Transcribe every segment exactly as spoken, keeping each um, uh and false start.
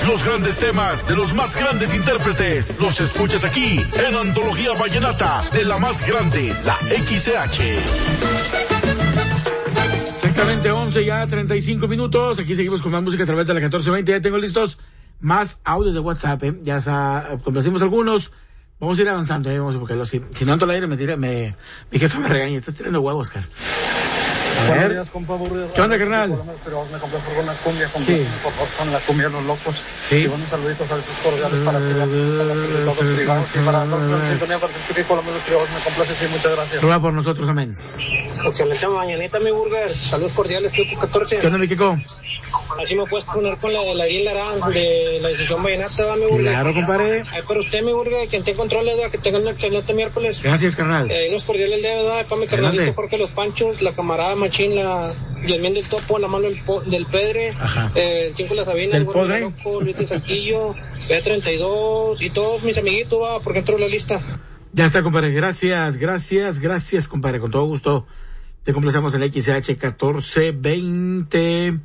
Los grandes temas de los más grandes intérpretes los escuchas aquí en Antología Vallenata de la más grande, la X C H. Exactamente once ya, treinta y cinco minutos. Aquí seguimos con más música a través de la catorce veinte. Ya tengo listos más audios de WhatsApp, ¿eh? Ya sa, complacimos algunos. Vamos a ir avanzando, ¿eh? Vamos, porque lo, si, si no ando al aire me tira, me, mi jefe me regaña. Estás tirando huevos, Oscar. A ver. Días, compa, ¿Qué onda, carnal? Pero me compré por una cumbia, con, sí. por favor, con la cumbia Los Locos. Sí. Y unos saluditos a sus cordiales para ti, para todos los privados y para todos los sintonía, para el equipo, los privados. Me complace, sí, muchas gracias. Ruega por nosotros, amén. Excelente mañanita, mi burger. Saludos cordiales, Kiko catorce. ¿Qué onda, mi Kiko? Así me puedes poner con la de la Ariel Larán, de la decisión vallenata, va, mi burger. Claro, compadre. Ay, pero usted, mi burger, quien te controle, que tenga un excelente miércoles. Gracias, carnal. Eh, unos cordiales de verdad, para mi carnalito Jorge Los Panchos, la camarada Machín, la Yasmín del Topo, la mano del, po, del Pedre, Ajá. eh, el Cinco de la Sabina, el Gordo Loco, Luis de Saltillo, B treinta y dos y todos mis amiguitos, va, porque entro en la lista. Ya está, compadre. Gracias, gracias, gracias, compadre. Con todo gusto te complacemos en la X H catorce veinte.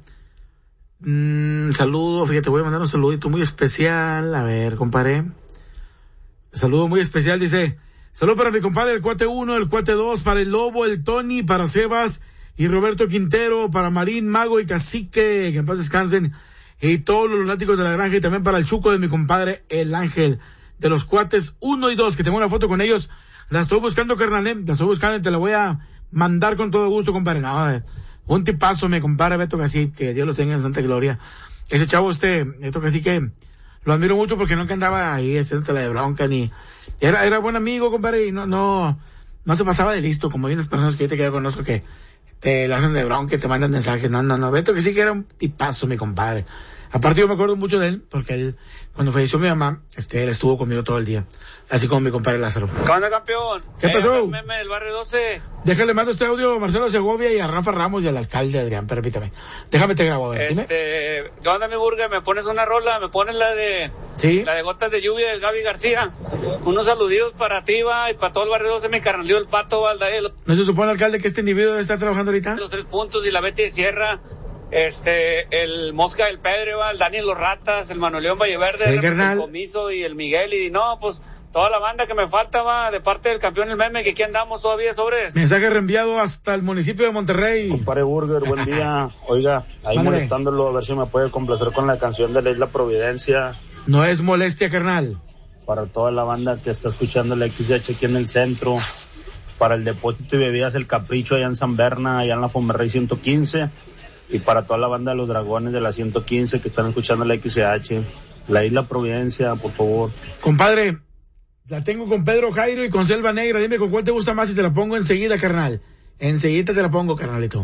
Mm, saludo, fíjate, voy a mandar un saludito muy especial. A ver, compadre. Saludo muy especial, dice. Saludo para mi compadre, el cuate uno, el cuate dos, para el Lobo, el Tony, para Sebas y Roberto Quintero, para Marín, Mago y Cacique, que en paz descansen, y todos los lunáticos de la granja, y también para el Chuco de mi compadre, el Ángel, de los cuates uno y dos, que tengo una foto con ellos. La estoy buscando, carnal, ¿eh? La estoy buscando y te la voy a mandar con todo gusto, compadre. No, eh, un tipazo, mi compadre Beto Cacique, que Dios los tenga en santa gloria. Ese chavo, este, Beto Cacique, lo admiro mucho porque nunca andaba ahí haciendo la de bronca, ni, era, era buen amigo, compadre, y no, no, no se pasaba de listo, como hay unas personas que yo te que conozco que te lo hacen de bronca, te mandan mensajes. No, no, no, Beto Cacique era un tipazo, mi compadre. Aparte yo me acuerdo mucho de él, porque él, cuando falleció mi mamá, este, él estuvo conmigo todo el día, así como mi compadre Lázaro. ¿Qué onda, campeón? ¿Qué pasó? Eh, meme del barrio doce. Déjale, mando este audio a Marcelo Segovia y a Rafa Ramos y al alcalde Adrián, permítame. Déjame te grabo, a ver, dime. Este, ¿qué onda, mi burger? ¿Me pones una rola? ¿Me pones la de, sí, la de Gotas de Lluvia del Gaby García? Unos saluditos para ti, va, y para todo el barrio doce, mi carnalío, el Pato, Valdael. ¿No se supone, alcalde, que este individuo está trabajando ahorita? Los tres puntos y la Betty de Sierra. Este, el Mosca del Pedre, va, el Daniel Los Ratas, el Manuel León Valleverde, sí, el Comiso y el Miguel, y no, pues, toda la banda que me falta, va, de parte del campeón el meme, que aquí andamos todavía sobre. Mensaje reenviado hasta el municipio de Monterrey. Compadre Burger, buen día. Oiga, ahí Mándale. molestándolo, a ver si me puede complacer con la canción de la Isla Providencia. No es molestia, carnal. Para toda la banda que está escuchando la X H aquí en el centro, para el Depósito y Bebidas El Capricho allá en San Berna, allá en la Fomerrey ciento quince, y para toda la banda de los Dragones de la ciento quince que están escuchando la X H, la Isla Providencia, por favor. Compadre, la tengo con Pedro Jairo y con Selva Negra. Dime con cuál te gusta más y te la pongo enseguida, carnal. Enseguida te la pongo, carnalito.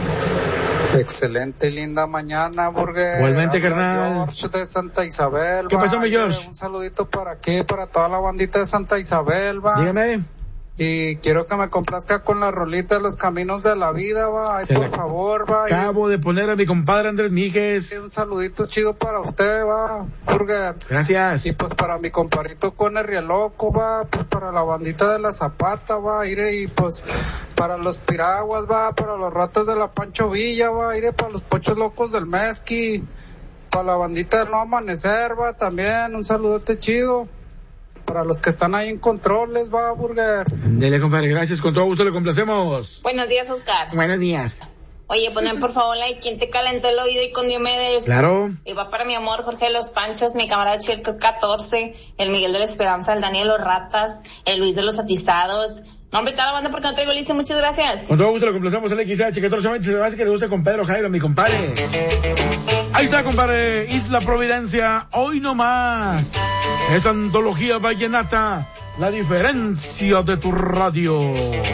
Excelente, linda mañana, Burger. Igualmente, carnal. George de Santa Isabel. ¿Qué pasó, mi George? Un saludito para aquí, para toda la bandita de Santa Isabel, va. Dígame. Y quiero que me complazca con la rolita de Los Caminos de la Vida, va. Ay, por favor, va. Acabo de poner a mi compadre Andrés Mijes. Un saludito chido para usted, va, Burger. Gracias. Y pues para mi compadrito con el Loco, va. Pues para la bandita de la Zapata, va. Iré, y pues para los Piraguas, va. Para los ratos de la Pancho Villa, va. Iré para los Pochos Locos del Mezqui. Para la bandita del No Amanecer, va. También un saludote chido. Para los que están ahí en controles, va, Burger. Dele, compadre, gracias, con todo gusto le complacemos. Buenos días, Oscar. Buenos días. Oye, ponen por favor la de ¿Quién te calentó el oído? Y con Diomedes. Claro. Y va para mi amor Jorge de Los Panchos, mi camarada Chirco catorce, el Miguel de la Esperanza, el Daniel Los Ratas, el Luis de los Atizados. No, hombre, toda la banda porque no traigo lista, muchas gracias. Con todo gusto le complacemos el X H catorce veinte, se me hace que le guste con Pedro Jairo, mi compadre. Ahí está, compadre, Isla Providencia, hoy no más. Es Antología Vallenata, la diferencia de tu radio.